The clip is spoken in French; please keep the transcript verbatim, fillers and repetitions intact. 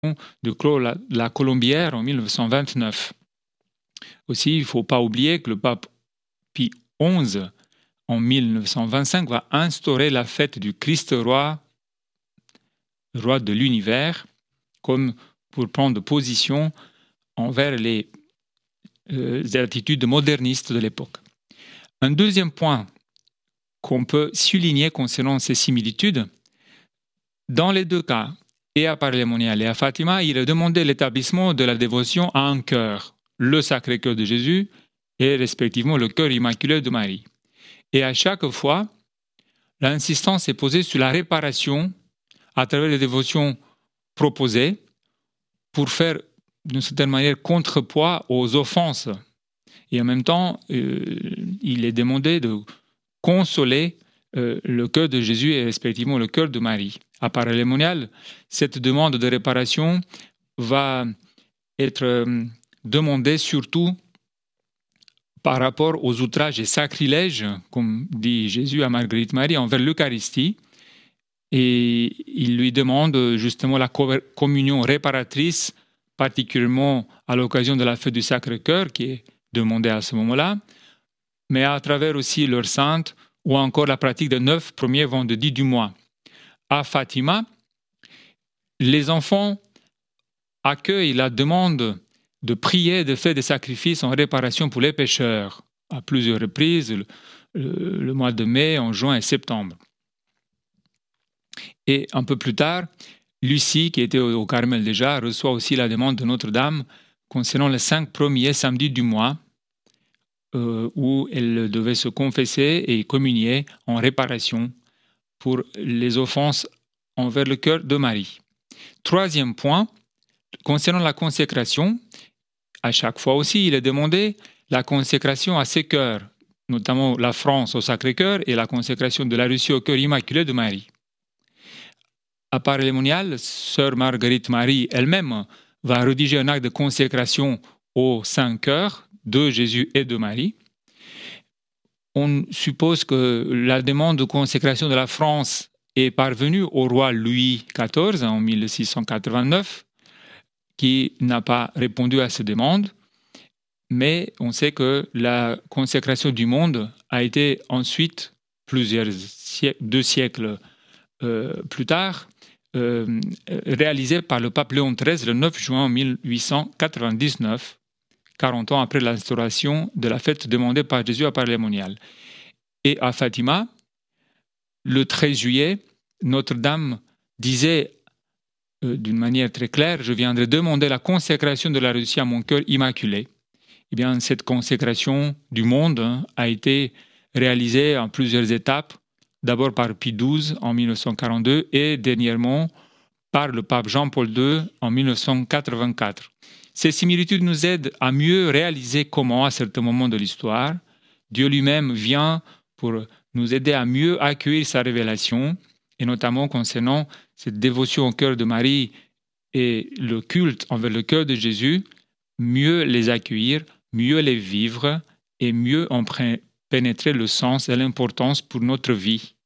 de Claude la, la Colombière en mille neuf cent vingt-neuf. Aussi, il ne faut pas oublier que le pape Pie onze, en mille neuf cent vingt-cinq, va instaurer la fête du Christ roi, roi de l'univers, comme pour prendre position envers les, euh, les attitudes modernistes de l'époque. Un deuxième point qu'on peut souligner concernant ces similitudes, dans les deux cas, et à Paray-le-Monial et à Fatima, il a demandé l'établissement de la dévotion à un cœur, le Sacré-Cœur de Jésus et respectivement le cœur immaculé de Marie. Et à chaque fois, l'insistance est posée sur la réparation à travers les dévotions proposées pour faire d'une certaine manière contrepoids aux offenses. Et en même temps, euh, il est demandé de consoler euh, le cœur de Jésus et respectivement le cœur de Marie. À Paray-le-Monial, cette demande de réparation va être euh, demandée surtout par rapport aux outrages et sacrilèges, comme dit Jésus à Marguerite Marie, envers l'Eucharistie. Et il lui demande justement la communion réparatrice, particulièrement à l'occasion de la fête du Sacré-Cœur, qui est demandée à ce moment-là, mais à travers aussi leur sainte, ou encore la pratique des neuf premiers vendredis du mois. À Fatima, les enfants accueillent la demande de prier, de faire des sacrifices en réparation pour les pécheurs, à plusieurs reprises, le, le, le mois de mai, en juin et septembre. Et un peu plus tard, Lucie, qui était au, au Carmel déjà, reçoit aussi la demande de Notre-Dame concernant les cinq premiers samedis du mois, euh, où elle devait se confesser et communier en réparation pour les offenses envers le cœur de Marie. Troisième point, concernant la consécration, à chaque fois aussi, il est demandé la consécration à ces cœurs, notamment la France au Sacré-Cœur et la consécration de la Russie au cœur immaculé de Marie. À Paray-le-Monial, sœur Marguerite Marie elle-même va rédiger un acte de consécration aux saints cœurs de Jésus et de Marie. On suppose que la demande de consécration de la France est parvenue au roi Louis quatorze en mille six cent quatre-vingt-neuf, qui n'a pas répondu à cette demande, mais on sait que la consécration du monde a été ensuite, plusieurs siècles, deux siècles euh, plus tard, euh, réalisée par le pape Léon treize le neuf juin mille huit cent quatre-vingt-dix-neuf, quarante ans après l'instauration de la fête demandée par Jésus à Paray-le-Monial. Et à Fatima, le treize juillet, Notre-Dame disait euh, d'une manière très claire, je viendrai demander la consécration de la Russie à mon cœur immaculé. Eh bien, cette consécration du monde hein, a été réalisée en plusieurs étapes, d'abord par Pie douze en mille neuf cent quarante-deux et dernièrement par le pape Jean-Paul deux en mille neuf cent quatre-vingt-quatre. Ces similitudes nous aident à mieux réaliser comment, à certains moments de l'histoire, Dieu lui-même vient pour nous aider à mieux accueillir sa révélation, et notamment concernant cette dévotion au cœur de Marie et le culte envers le cœur de Jésus, mieux les accueillir, mieux les vivre et mieux en pénétrer le sens et l'importance pour notre vie.